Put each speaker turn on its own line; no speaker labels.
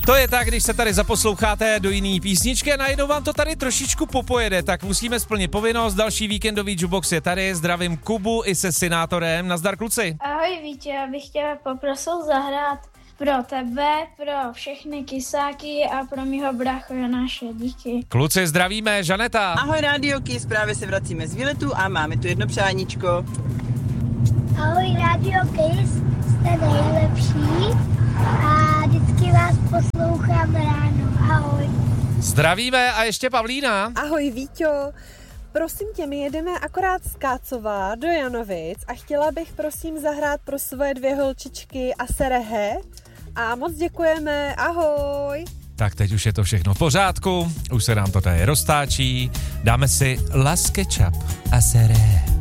To je tak, když se tady zaposloucháte do jiný písničky a najednou vám to tady trošičku popojede, tak musíme splnit povinnost. Další víkendový jukebox je tady. Zdravím Kubu i se Synátorem. Nazdar, kluci.
Ahoj Vítě, já bych tě poprosil zahrát pro tebe, pro všechny kysáky a pro mýho bráchu Janáše. Díky.
Kluci, zdravíme, Žaneta.
Ahoj Rádio Kiss, právě se vracíme z výletu a máme tu jedno přáníčko.
Ahoj Radio Kiss, jste nejlepší a vždycky vás poslouchám ráno. Ahoj.
Zdravíme a ještě Pavlína.
Ahoj Víťo, prosím tě, my jedeme akorát z Kácova do Janovic a chtěla bych prosím zahrát pro svoje 2 holčičky a Serehe a moc děkujeme, ahoj.
Tak teď už je to všechno v pořádku, už se nám to tady roztáčí, dáme si Las Ketchup a Seré.